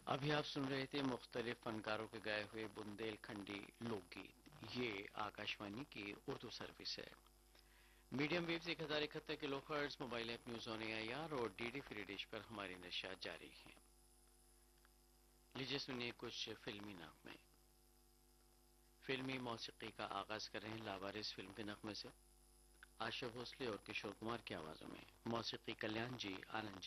अभी आप सुन रहे थे मुख्तलिफ फनकारों के गाए हुए बुंदेलखंडी लोकगीत। ये आकाशवाणी की उर्दू सर्विस है। Medium waves 1071 kilohertz, mobile app news on AIR और डीडी फ्री डिश पर हमारी नशियात जारी है। लीजिए सुनिए कुछ फिल्मी नगमे। फिल्मी मौसीकी का आगाज कर रहे हैं लावारिस फिल्म के नगमे से। आशा भोसले और किशोर कुमार की आवाजों में मौसीकी कल्याण जी, आनंद